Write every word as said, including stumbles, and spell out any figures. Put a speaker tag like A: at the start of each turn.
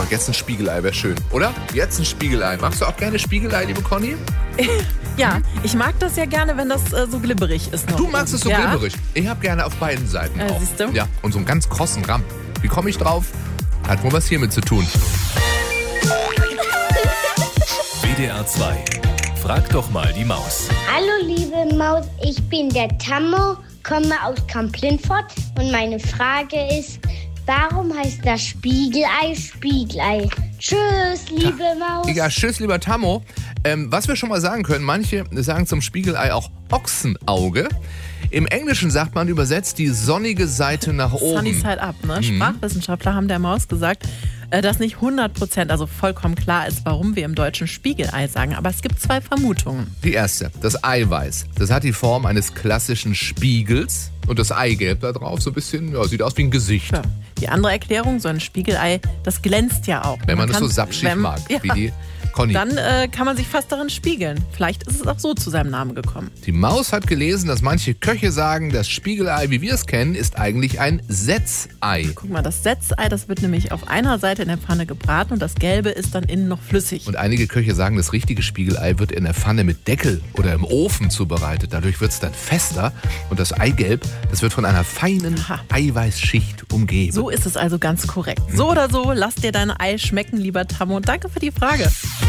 A: jetzt ein Spiegelei wäre schön, oder? Jetzt ein Spiegelei. Magst du auch gerne Spiegelei, liebe Conny?
B: Ja, ich mag das ja gerne, wenn das äh, so glibberig ist. Noch
A: Du magst es so
B: ja.
A: glibberig. Ich habe gerne auf beiden Seiten
B: Äh,
A: auch.
B: siehst du?
A: Ja, und so einen ganz krossen Ramp. Wie komme ich drauf? Hat wohl was hiermit zu tun.
C: W D R zwei. Frag doch mal die Maus.
D: Hallo liebe Maus, ich bin der Tammo, komme aus Kamp-Lintfort und meine Frage ist, warum heißt das Spiegelei Spiegelei? Tschüss, liebe Maus.
A: Ja, tschüss, lieber Tammo. Ähm, was wir schon mal sagen können, manche sagen zum Spiegelei auch Ochsenauge. Im Englischen sagt man übersetzt die sonnige Seite nach oben.
B: Sunny side up, ne? Sprachwissenschaftler haben der Maus gesagt, äh, dass nicht hundert Prozent, also vollkommen klar ist, warum wir im Deutschen Spiegelei sagen. Aber es gibt zwei Vermutungen.
A: Die erste, das Eiweiß. Das hat die Form eines klassischen Spiegels. Und das Eigelb da drauf so ein bisschen, ja, sieht aus wie ein Gesicht.
B: Ja. Die andere Erklärung, so ein Spiegelei, das glänzt ja auch.
A: Wenn man, man
B: das
A: so sapschig
B: wenn,
A: mag,
B: ja,
A: wie die Conny.
B: Dann äh, kann man sich fast darin spiegeln. Vielleicht ist es auch so zu seinem Namen gekommen.
A: Die Maus hat gelesen, dass manche Köche sagen, das Spiegelei, wie wir es kennen, ist eigentlich ein Setzei.
B: Guck mal, das Setzei, das wird nämlich auf einer Seite in der Pfanne gebraten und das Gelbe ist dann innen noch flüssig.
A: Und einige Köche sagen, das richtige Spiegelei wird in der Pfanne mit Deckel oder im Ofen zubereitet. Dadurch wird es dann fester und das Eigelb, das wird von einer feinen
B: Aha.
A: Eiweißschicht umgeben.
B: So ist es also ganz korrekt. So oder so, lass dir dein Ei schmecken, lieber Tammo. Und danke für die Frage.